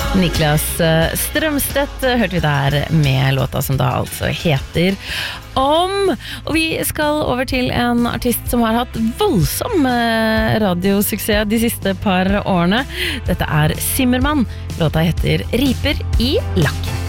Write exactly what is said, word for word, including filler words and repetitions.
Niklas Strømstedt hørte vi der med låta som da altså heter Om. Og vi skal over til en artist som har hatt voldsom radiosuksess de siste par årene. Dette er Zimmermann. Låta heter Riper i lakk.